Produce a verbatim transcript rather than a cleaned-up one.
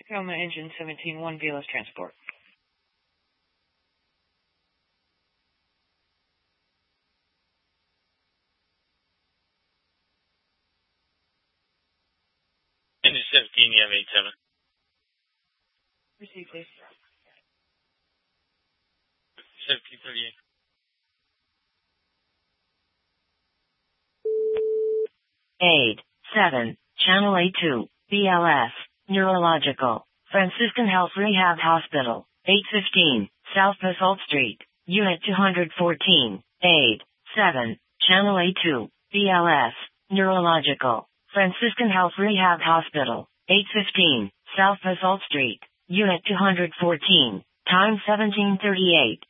Coma Engine seventeen one V L S Transport. Engine seventeen, you have eight seven. Receive, please. seventeen thirty-eight. eight seven, Channel A two, B L S, Neurological, Franciscan Health Rehab Hospital, eight fifteen, South Basalt Street, Unit two fourteen, eight seven, Channel A two, B L S, Neurological, Franciscan Health Rehab Hospital, eight fifteen, South Basalt Street, Unit two fourteen, time seventeen thirty-eight.